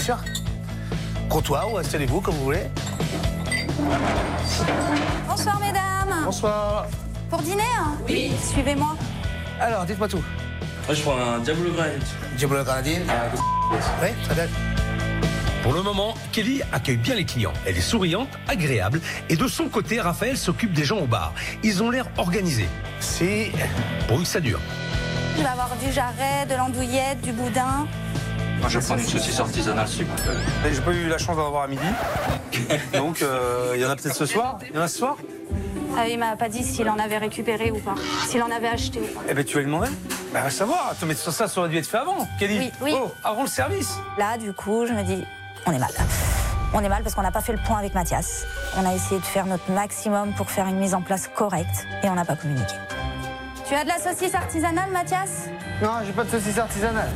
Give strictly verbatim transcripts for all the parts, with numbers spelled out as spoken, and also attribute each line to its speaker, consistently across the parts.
Speaker 1: sûr. Comptoir ou installez-vous comme vous voulez.
Speaker 2: Bonsoir mesdames.
Speaker 1: Bonsoir.
Speaker 2: Pour dîner hein? Oui. Suivez-moi.
Speaker 1: Alors, dites-moi tout.
Speaker 3: Moi, je prends un Diablo Granite.
Speaker 1: Diablo Grenadine. Oui, très bien.
Speaker 4: Pour le moment, Kelly accueille bien les clients. Elle est souriante, agréable. Et de son côté, Raphaël s'occupe des gens au bar. Ils ont l'air organisés.
Speaker 1: Si.
Speaker 4: Pourvu que ça dure.
Speaker 2: Je vais avoir du jarret, de l'andouillette, du boudin.
Speaker 3: Moi, je vais prendre une saucisse artisanale, s'il vous plaît.
Speaker 5: J'ai pas eu la chance d'en avoir à midi. Donc, euh, il y en a peut-être ce soir. Il y en a ce soir
Speaker 2: Ah, il m'a pas dit s'il en avait récupéré ou pas. S'il en avait acheté ou pas.
Speaker 5: Eh ben, tu vas lui demander. Bah, va savoir. Attends, mais ça, ça aurait dû être fait avant. Kelly.
Speaker 2: Oui, oui.
Speaker 5: Oh, avant le service.
Speaker 2: Là, du coup, je me dis, on est mal. On est mal parce qu'on n'a pas fait le point avec Mathias. On a essayé de faire notre maximum pour faire une mise en place correcte et on n'a pas communiqué. Tu as de la saucisse artisanale, Mathias?
Speaker 1: Non, j'ai pas de saucisse artisanale.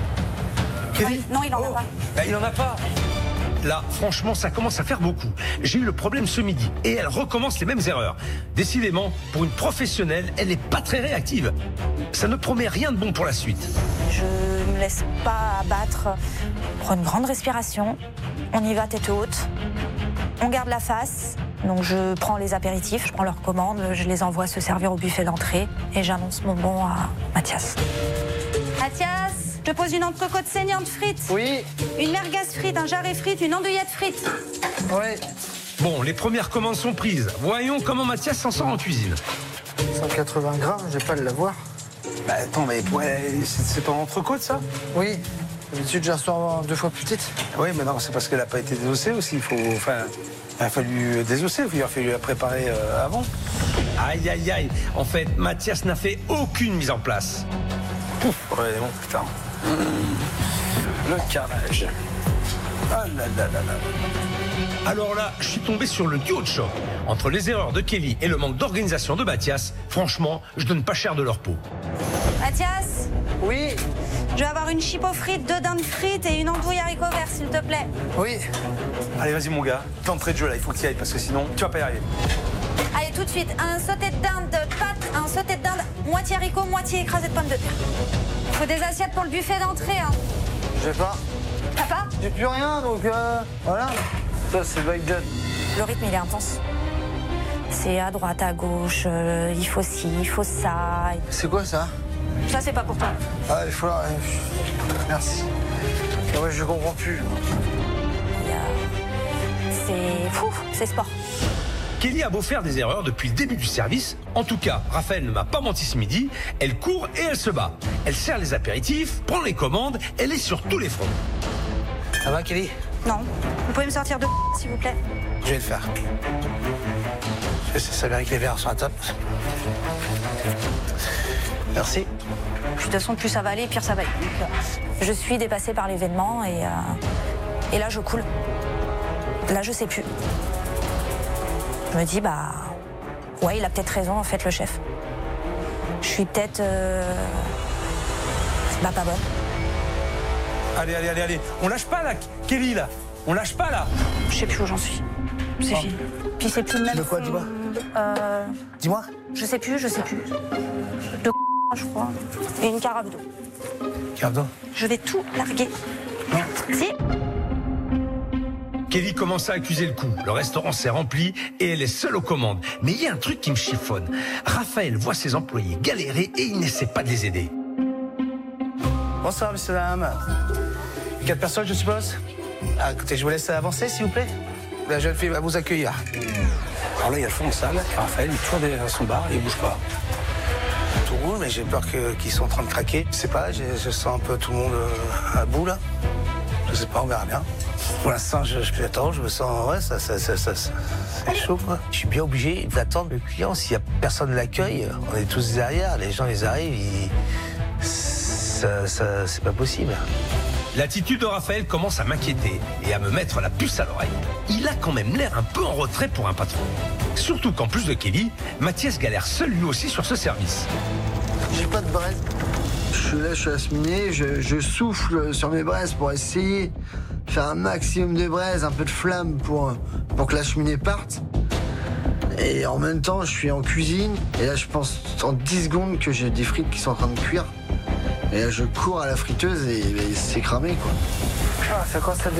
Speaker 2: Oui. Non, il en a
Speaker 5: Oh.
Speaker 2: pas.
Speaker 5: Bah, il en a pas.
Speaker 4: Là, franchement, ça commence à faire beaucoup. J'ai eu le problème ce midi et elle recommence les mêmes erreurs. Décidément, pour une professionnelle, elle n'est pas très réactive. Ça ne promet rien de bon pour la suite.
Speaker 2: Je me laisse pas abattre. On prend une grande respiration. On y va tête haute. On garde la face. Donc je prends les apéritifs, je prends leurs commandes, je les envoie se servir au buffet d'entrée et j'annonce mon bon à Mathias. Mathias, je te pose une entrecôte saignante frite.
Speaker 1: Oui.
Speaker 2: Une merguez frite, un jarret frite, une andouillette frite.
Speaker 1: Oui.
Speaker 4: Bon, les premières commandes sont prises. Voyons comment Mathias s'en sort en cuisine.
Speaker 1: cent quatre-vingts grammes, je vais pas l'avoir.
Speaker 5: Bah, attends, mais ouais, c'est c'est pas en entrecôte, ça?
Speaker 1: Oui. D'habitude, je la reçois deux fois plus petite.
Speaker 5: Oui, mais non, c'est parce qu'elle a pas été désossée aussi. Il faut. Enfin, il a fallu désosser. Il a fallu la préparer euh, avant.
Speaker 4: Aïe, aïe, aïe. En fait, Mathias n'a fait aucune mise en place.
Speaker 5: Pouf. Ouais, bon, putain. Le carnage. Ah là là là là.
Speaker 4: Alors là, je suis tombé sur le duo de choc. Entre les erreurs de Kelly et le manque d'organisation de Mathias, franchement, je donne pas cher de leur peau.
Speaker 2: Mathias,
Speaker 1: Oui.
Speaker 2: je vais avoir une chipo frite, deux dindes frites et une andouille haricots verts, s'il te plaît.
Speaker 1: Oui.
Speaker 5: Allez, vas-y, mon gars. D'entrée de jeu, là, il faut que tu y ailles parce que sinon, tu vas pas y arriver.
Speaker 2: Allez, tout de suite, un sauté de dinde de pâtes, un sauté de dinde, moitié haricot, moitié écrasé de pommes de terre. Il faut des assiettes pour le buffet d'entrée, hein.
Speaker 1: Je sais pas.
Speaker 2: T'as pas?
Speaker 1: J'ai plus rien, donc euh, voilà. Ça, c'est Bike John.
Speaker 2: Le rythme, il est intense. C'est à droite, à gauche, euh, il faut ci, il faut ça.
Speaker 1: C'est quoi ça?
Speaker 2: Ça, c'est pas pour toi.
Speaker 1: Ah, il faut. euh, Merci. Ah ouais, je comprends plus.
Speaker 2: Il y a- C'est fou, c'est sport.
Speaker 4: Kelly a beau faire des erreurs depuis le début du service. En tout cas, Raphaël ne m'a pas menti ce midi. Elle court et elle se bat. Elle sert les apéritifs, prend les commandes. Elle est sur tous les fronts.
Speaker 1: Ça va, Kelly?
Speaker 2: Non. Vous pouvez me sortir de s'il vous plaît?
Speaker 1: Je vais le faire. Je sais, ça vient que les verres sont à top. Merci.
Speaker 2: De toute façon, plus ça va aller, pire ça va être. Donc, euh, je suis dépassée par l'événement et, euh, et là, je coule. Là, je sais plus. Je me dis, bah, ouais, il a peut-être raison, en fait, le chef. Je suis peut-être, euh, bah, pas bonne.
Speaker 5: Allez, allez, allez, allez. On lâche pas, là, Kelly, là. On lâche pas, là.
Speaker 2: Je sais plus où j'en suis. C'est fini. Puis c'est plus le même.
Speaker 1: De quoi, dis-moi?
Speaker 2: Euh,
Speaker 1: Dis-moi.
Speaker 2: je sais plus, je sais plus. De je crois. Et une carafe d'eau.
Speaker 1: Pardon.
Speaker 2: Je vais tout larguer. Si.
Speaker 4: Kelly commence à accuser le coup. Le restaurant s'est rempli et elle est seule aux commandes. Mais il y a un truc qui me chiffonne. Raphaël voit ses employés galérer et il n'essaie pas de les aider.
Speaker 1: Bonsoir, monsieur, dames. Quatre personnes, je suppose? Ah, écoutez, je vous laisse avancer, s'il vous plaît. La jeune fille va vous accueillir.
Speaker 5: Alors là, il y a le fond de salle. Et Raphaël, il est toujours derrière son bar et il bouge pas.
Speaker 1: Tout roule, mais j'ai peur que- qu'ils soient en train de craquer. Je sais pas, j'ai- je sens un peu tout le monde euh, à bout, là. Je sais pas, on verra bien. Pour l'instant, je, je attends, je me sens... Ouais, ça, ça, ça, ça, ça- c'est chaud, quoi. Je suis bien obligé d'attendre le client. S'il y a personne qui l'accueille, on est tous derrière. Les gens, ils arrivent, ils... Ça, ça, c'est pas possible.
Speaker 4: L'attitude de Raphaël commence à m'inquiéter et à me mettre la puce à l'oreille. Il a quand même l'air un peu en retrait pour un patron. Surtout qu'en plus de Kelly, Mathias galère seul lui aussi sur ce service.
Speaker 6: J'ai pas de braise. Je suis là, je suis à cheminée, je, je souffle sur mes braises pour essayer de faire un maximum de braises, un peu de flamme pour, pour que la cheminée parte. Et en même temps, je suis en cuisine. Et là, je pense en dix secondes que j'ai des frites qui sont en train de cuire. Et là, je cours à la friteuse et, et c'est cramé, quoi.
Speaker 1: Ah, c'est quoi ça?